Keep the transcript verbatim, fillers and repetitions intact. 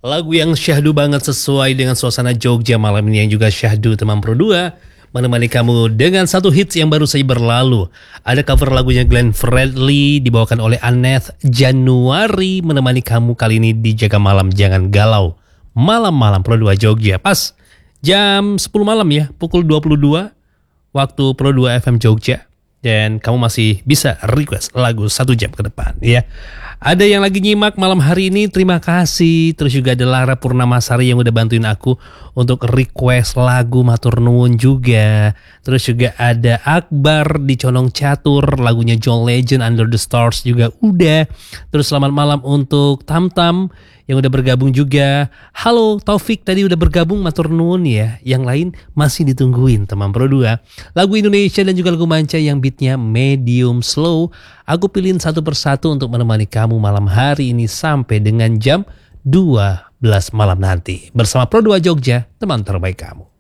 Lagu yang syahdu banget sesuai dengan suasana Jogja malam ini, yang juga syahdu teman Pro dua, menemani kamu dengan satu hits yang baru saja berlalu. Ada cover lagunya Glenn Fredly dibawakan oleh Anneth Januari, menemani kamu kali ini di Jaga Malam Jangan Galau. Malam-malam Pro dua Jogja. Pas jam sepuluh malam ya, pukul dua puluh dua waktu Pro dua F M Jogja. Dan kamu masih bisa request lagu satu jam ke depan ya. Ada yang lagi nyimak malam hari ini, terima kasih. Terus juga ada Lara Purnamasari yang udah bantuin aku untuk request lagu, matur nuwun juga. Terus juga ada Akbar di Condong Catur, lagunya John Legend Under the Stars juga udah. Terus selamat malam untuk Tam Tam yang udah bergabung juga. Halo Taufik, tadi udah bergabung, matur nuwun ya. Yang lain masih ditungguin teman Pro dua. Lagu Indonesia dan juga lagu manca yang beatnya medium slow, aku pilihin satu persatu untuk menemani kamu malam hari ini sampai dengan jam dua belas malam nanti. Bersama Pro dua Jogja, teman terbaik kamu.